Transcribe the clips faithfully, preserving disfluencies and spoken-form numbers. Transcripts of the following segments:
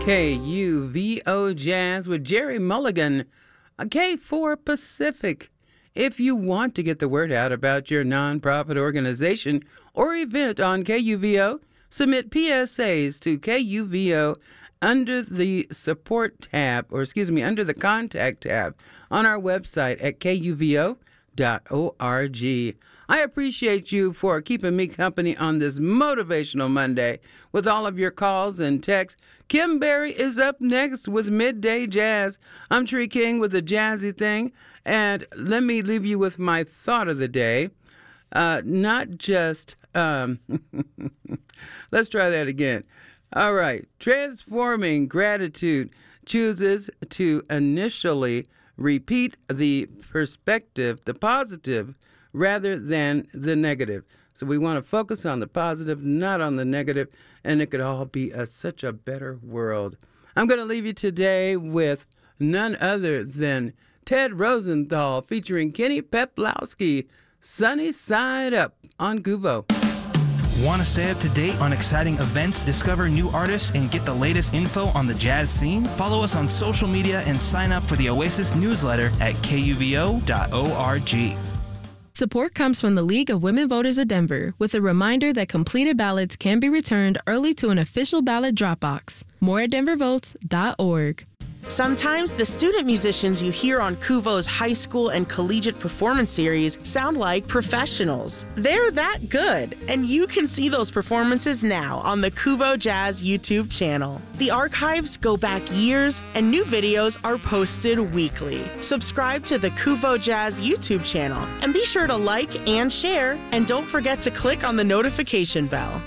K U V O Jazz with Jerry Mulligan, a K four Pacific. If you want to get the word out about your nonprofit organization or event on K U V O, submit P S As to K U V O under the support tab, or excuse me, under the contact tab on our website at K U V O dot org. I appreciate you for keeping me company on this motivational Monday with all of your calls and texts. Kim Berry is up next with Midday Jazz. I'm Tree King with the Jazzy Thing, and let me leave you with my thought of the day. Uh, not just, um, let's try that again. All right. Transforming gratitude chooses to initially repeat the perspective, the positive, rather than the negative. So we want to focus on the positive, not on the negative, and it could all be a, such a better world. I'm going to leave you today with none other than Ted Rosenthal featuring Kenny Peplowski, Sunny Side Up on Kuvo. Want to stay up to date on exciting events, discover new artists, and get the latest info on the jazz scene? Follow us on social media and sign up for the Oasis newsletter at K U V O dot org. Support comes from the League of Women Voters of Denver with a reminder that completed ballots can be returned early to an official ballot drop box. More at denver votes dot org. Sometimes the student musicians you hear on Kuvo's high school and collegiate performance series sound like professionals. They're that good, and you can see those performances now on the Kuvo Jazz YouTube channel. The archives go back years, and new videos are posted weekly. Subscribe to the Kuvo Jazz YouTube channel, and be sure to like and share, and don't forget to click on the notification bell.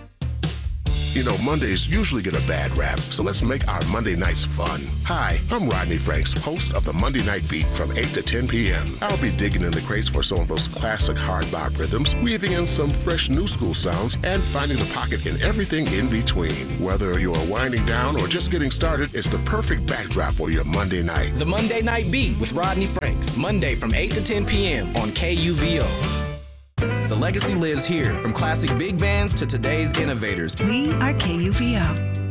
You know, Mondays usually get a bad rap, so let's make our Monday nights fun. Hi, I'm Rodney Franks, host of the Monday Night Beat from eight to ten p.m. I'll be digging in the crates for some of those classic hard bop rhythms, weaving in some fresh new school sounds, and finding the pocket in everything in between. Whether you're winding down or just getting started, it's the perfect backdrop for your Monday night. The Monday Night Beat with Rodney Franks, Monday from eight to ten p.m. on K U V O. The legacy lives here, from classic big bands to today's innovators. We are K U V O.